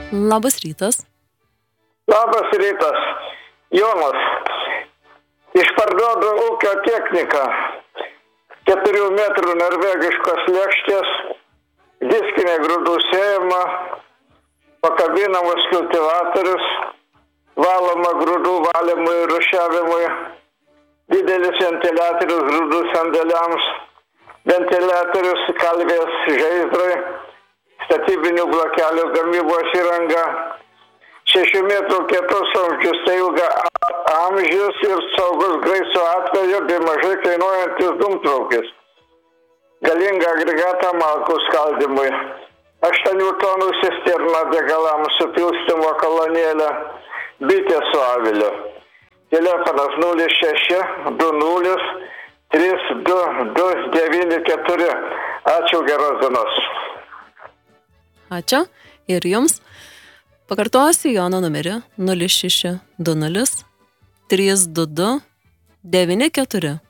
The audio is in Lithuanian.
Labas rytas. Labas rytas. Jonas. Išparduodu ūkio techniką. 4 metrų norvegiškos lėkštės, diskinė grūdų sėjama, pakabinamas kultivatorius, valoma grūdų valymui ir rūšiavimui, didelis ventiliatorius grūdų sandėliams, ventiliatorius kalvės žaizdrai, statybinių blokelių gamybos įranga, 6 metrų kietos amžius, tai ilga amžius ir saugus greičio atveju bei mažai kainuojantis dūmtraukis. Galinga agregatą malkų skaldymui. 8 tonų cisterna degalams su pilstymo kolonėlė, bitė su aviliu. Telefonas 06 20 32 94. Ačiū, geros dienos. Ačiū ir jums. Pakartosiu Jono numerį 06 20 322 94.